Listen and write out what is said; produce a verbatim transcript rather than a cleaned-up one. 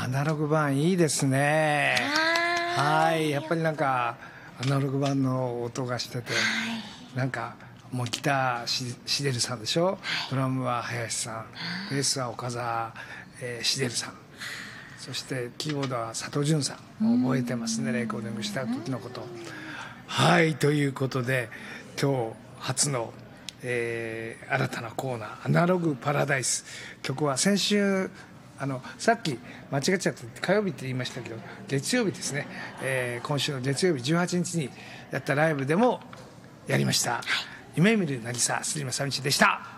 アナログ版いいですね。はい、やっぱりなんかアナログ版の音がしてて、はい、なんかもうギターししでるさんでしょ、はい、ドラムは林さん、ベースは岡澤、えー、しでるさん、そしてキーボードは佐藤潤さん。覚えてますね、レコーディングした時のこと。はい、ということで今日初の、えー、新たなコーナーアナログパラダイス。曲は先週あのさっき間違っちゃって火曜日って言いましたけど、月曜日ですね、えー、今週の月曜日じゅうはちにちにやったライブでもやりました、はい、夢見る渚スリマサミチでした。